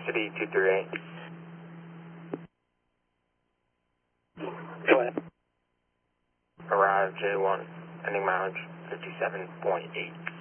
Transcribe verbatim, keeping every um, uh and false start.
City two three eight. Go ahead. Arrive J one, ending mileage fifty-seven point eight.